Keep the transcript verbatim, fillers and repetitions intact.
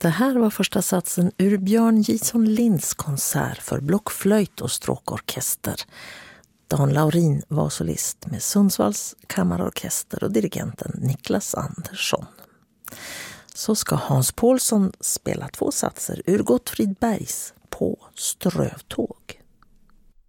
Det här var första satsen ur Björn Jison Linds konsert för blockflöjt och stråkorkester. Dan Laurin var solist med Sundsvalls kammarorkester och dirigenten Niklas Andersson. Så ska Hans Paulsson spela två satser ur Gottfrid Bergs På strövtåg.